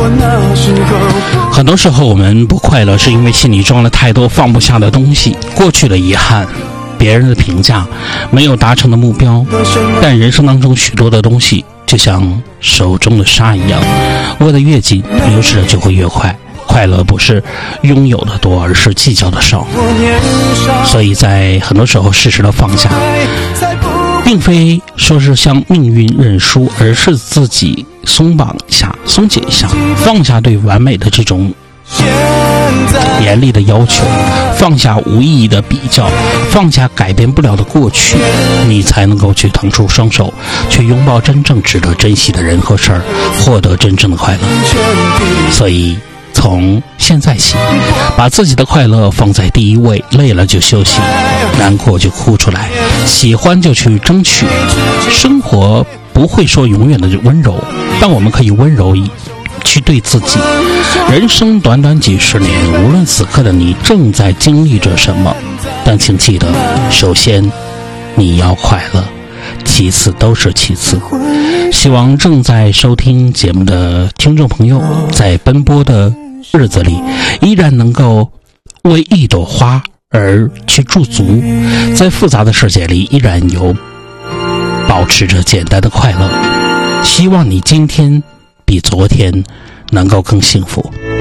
很多时候我们不快乐，是因为心里装了太多放不下的东西，过去的遗憾，别人的评价，没有达成的目标。但人生当中许多的东西就像手中的沙一样，握得越紧，流逝的就会越快。快乐不是拥有的多，而是计较的少。所以在很多时候适时的放下，并非说是向命运认输，而是自己松绑一下，松解一下，放下对完美的这种严厉的要求，放下无意义的比较，放下改变不了的过去，你才能够去腾出双手，去拥抱真正值得珍惜的人和事儿，获得真正的快乐。所以从现在起，把自己的快乐放在第一位，累了就休息，难过就哭出来，喜欢就去争取。生活不会说永远的温柔，但我们可以温柔去对自己。人生短短几十年，无论此刻的你正在经历着什么，但请记得，首先你要快乐，其次都是其次。希望正在收听节目的听众朋友，在奔波的日子里依然能够为一朵花而去驻足，在复杂的世界里依然有保持着简单的快乐。希望你今天比昨天能够更幸福。